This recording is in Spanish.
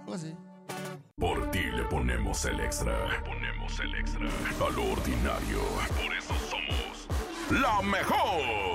algo así. Por ti le ponemos el extra. Le ponemos el extra. A lo ordinario. Por eso somos la mejor.